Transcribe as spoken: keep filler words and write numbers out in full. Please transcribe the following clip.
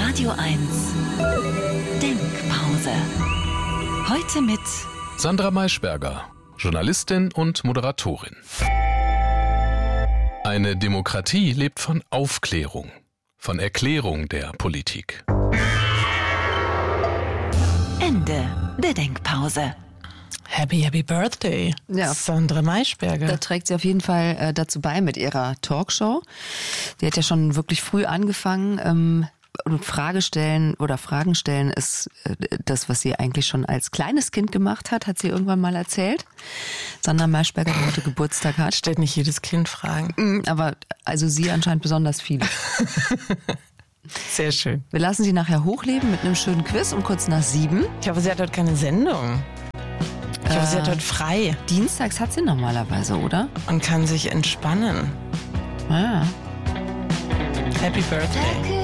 Radio eins Denkpause. Heute mit Sandra Maischberger, Journalistin und Moderatorin. Eine Demokratie lebt von Aufklärung, von Erklärung der Politik. Ende der Denkpause. Happy, happy birthday, ja. Sandra Maischberger. Da trägt sie auf jeden Fall äh, dazu bei mit ihrer Talkshow. Die hat ja schon wirklich früh angefangen. Ähm, und Frage stellen oder Fragen stellen ist äh, das, was sie eigentlich schon als kleines Kind gemacht hat, hat sie irgendwann mal erzählt. Sandra Maischberger, die heute Geburtstag hat. Stellt nicht jedes Kind Fragen. Mhm, aber also sie anscheinend besonders viele. Sehr schön. Wir lassen sie nachher hochleben mit einem schönen Quiz um kurz nach sieben. Ich hoffe, sie hat heute keine Sendung. Ich hoffe, sie hat heute frei. Dienstags hat sie normalerweise, oder? Und kann sich entspannen. Ah. Happy Birthday.